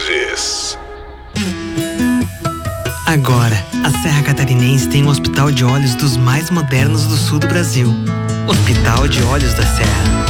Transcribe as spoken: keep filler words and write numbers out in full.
Lages. Agora, a Serra Catarinense tem um hospital de olhos dos mais modernos do sul do Brasil. Hospital de Olhos da Serra.